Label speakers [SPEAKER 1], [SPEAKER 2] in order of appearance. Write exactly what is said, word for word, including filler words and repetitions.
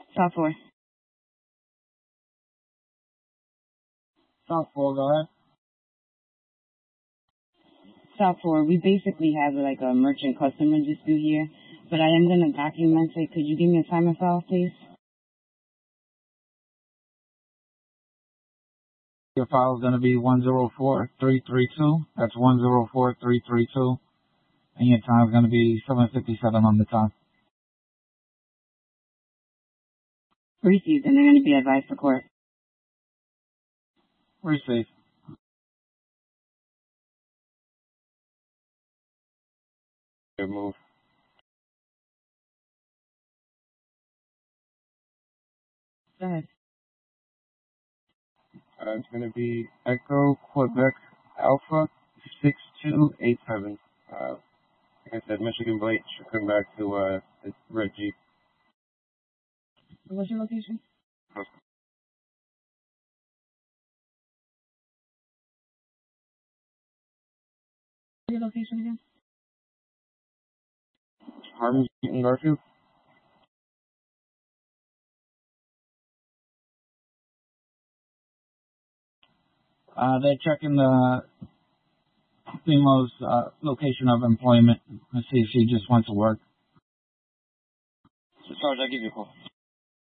[SPEAKER 1] South four.
[SPEAKER 2] South four, go ahead.
[SPEAKER 1] South four, we basically have like a merchant customer dispute here, but I am going to document it. Could you give me a timer file, please?
[SPEAKER 2] Your file is going to be one zero four three three two. That's one zero four three three two. And your time is going to be seven fifty-seven on the time.
[SPEAKER 1] Received, and they're going to be advised for court.
[SPEAKER 2] Received.
[SPEAKER 3] Good move.
[SPEAKER 1] Go ahead.
[SPEAKER 3] Uh, it's going to be Echo Quebec Alpha six two eight seven. Uh, like I said, Michigan Blake should come back to uh, the red Jeep.
[SPEAKER 1] What's your location?
[SPEAKER 3] Okay.
[SPEAKER 1] Your location again?
[SPEAKER 3] Harmon and Garfield.
[SPEAKER 2] Uh, they're checking the female's uh, location of employment. Let's see if she just went to work.
[SPEAKER 3] So, Sarge, I'll give you a call.